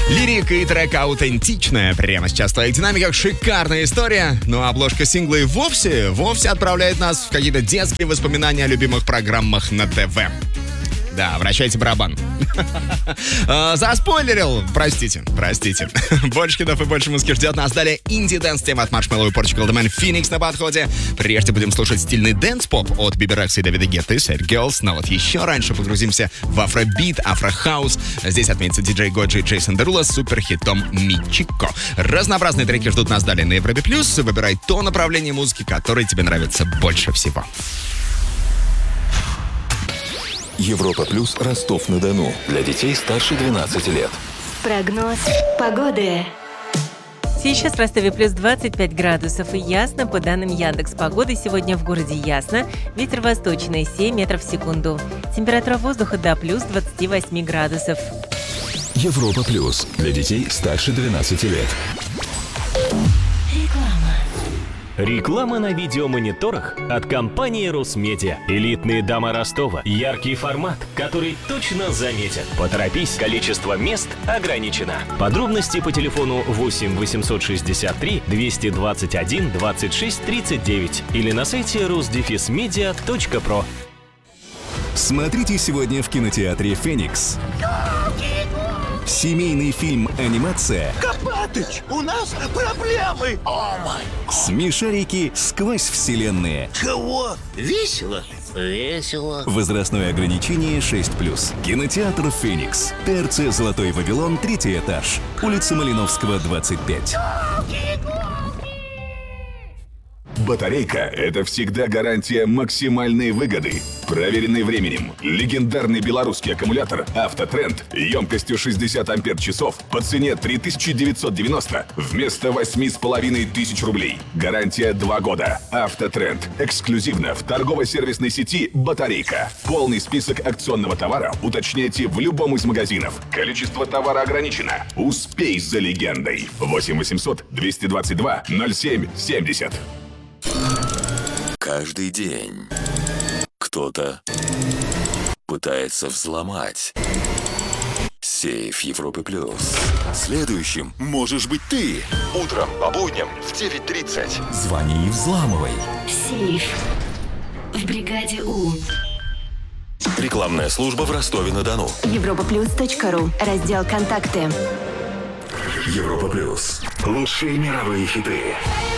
Лирика и трек аутентичная. Прямо сейчас в твоих динамиках шикарная история. Ну а обложка сингла и вовсе отправляет нас в какие-то детские воспоминания о любимых программах на ТВ. Да, вращайте барабан. Заспойлерил. Простите. Больше хитов и больше музыки ждет нас. Далее инди-дэнс тема от Marshmello и Portugal The Man Phoenix на подходе. Прежде будем слушать стильный дэнс-поп от Биби Рекса и Дэвида Гетты, Sad Girls. Но вот еще раньше погрузимся в афробит, афрохаус. Здесь отметится диджей Годжи и Джейсон Дерула с суперхитом Мичико. Разнообразные треки ждут нас далее на Европе+. Выбирай то направление музыки, которое тебе нравится больше всего. Европа Плюс, Ростов-на-Дону. Для детей старше 12 лет. Прогноз погоды. Сейчас в Ростове плюс 25 градусов и ясно. По данным Яндекс.Погоды, сегодня в городе ясно. Ветер восточный 7 метров в секунду. Температура воздуха до плюс 28 градусов. Европа Плюс. Для детей старше 12 лет. Реклама на видеомониторах от компании Русмедиа. Элитные дома Ростова. Яркий формат, который точно заметят. Поторопись, количество мест ограничено. Подробности по телефону 8 863 221 26 39 или на сайте rusdefismedia.pro. Смотрите сегодня в кинотеатре «Феникс». Семейный фильм-анимация Копатыч, у нас проблемы! О май! «Смешарики сквозь вселенные». Чего? Весело? Весело. Возрастное ограничение 6+. Кинотеатр «Феникс». ТРЦ «Золотой Вавилон», 3-й этаж. Улица Малиновского, 25. Батарейка – это всегда гарантия максимальной выгоды. Проверенный временем. Легендарный белорусский аккумулятор «Автотренд» емкостью 60 ампер-часов по цене 3990 вместо 8500 рублей. Гарантия 2 года. «Автотренд» эксклюзивно в торгово-сервисной сети «Батарейка». Полный список акционного товара уточняйте в любом из магазинов. Количество товара ограничено. Успей за легендой. 8 800 222 07 70. Каждый день кто-то пытается взломать сейф Европы Плюс. Следующим можешь быть ты. Утром по будням в 9:30. Звони и взламывай. Сейф в бригаде У. Рекламная служба в Ростове-на-Дону. Европаплюс.ру. Раздел «Контакты». Европа Плюс. Лучшие мировые хиты.